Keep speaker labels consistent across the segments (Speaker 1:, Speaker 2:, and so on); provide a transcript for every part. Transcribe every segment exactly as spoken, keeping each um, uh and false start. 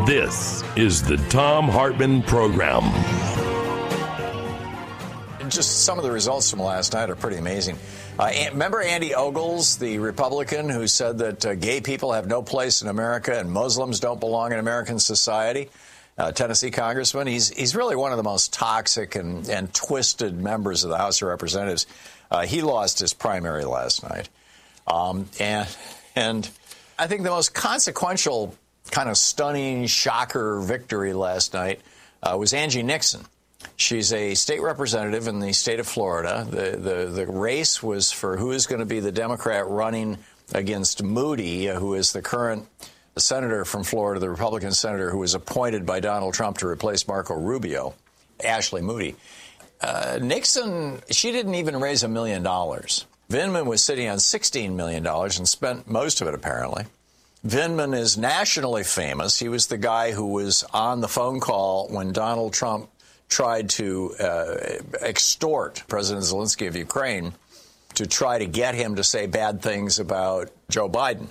Speaker 1: This is the Thom Hartmann Program.
Speaker 2: Just some of the results from last night are pretty amazing. Uh, remember Andy Ogles, the Republican, who said that uh, gay people have no place in America and Muslims don't belong in American society? Uh, Tennessee congressman. He's he's really one of the most toxic and, and twisted members of the House of Representatives. Uh, he lost his primary last night. Um, and and I think the most consequential kind of stunning shocker victory last night uh, was Angie Nixon. She's a state representative in the state of Florida. The, the, the race was for who is going to be the Democrat running against Moody, uh, who is the current senator from Florida, the Republican senator who was appointed by Donald Trump to replace Marco Rubio, Ashley Moody. Uh, Nixon, she didn't even raise a million dollars. Vindman was sitting on sixteen million dollars and spent most of it, apparently. Vindman is nationally famous. He was the guy who was on the phone call when Donald Trump tried to uh, extort President Zelensky of Ukraine to try to get him to say bad things about Joe Biden.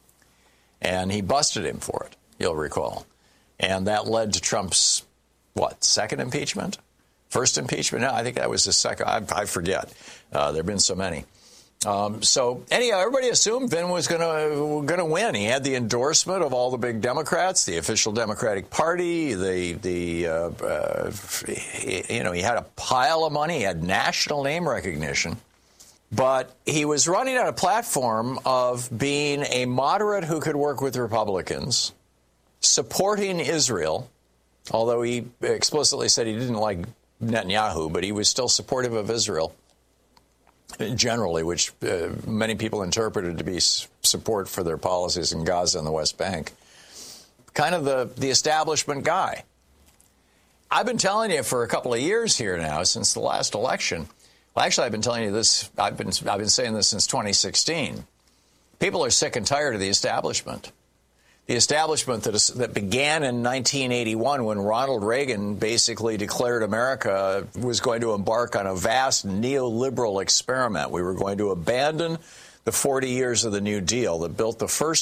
Speaker 2: And he busted him for it, you'll recall. And that led to Trump's, what, second impeachment? First impeachment? No, I think that was his second. I, I forget. Uh, there have been so many. Um, so, anyhow, everybody assumed Vin was going to going to win. He had the endorsement of all the big Democrats, the official Democratic Party. The the uh, uh, you know he had a pile of money. He had national name recognition, but he was running on a platform of being a moderate who could work with Republicans, supporting Israel, although he explicitly said he didn't like Netanyahu, but he was still supportive of Israel. Generally, which uh, many people interpreted to be s- support for their policies in Gaza and the West Bank. Kind of the, the establishment guy. I've been telling you for a couple of years here now, since the last election. Well, actually, I've been telling you this, I've been, I've been saying this since twenty sixteen. People are sick and tired of the establishment. The establishment that, is, that began in nineteen eighty-one when Ronald Reagan basically declared America was going to embark on a vast neoliberal experiment. We were going to abandon the forty years of the New Deal that built the first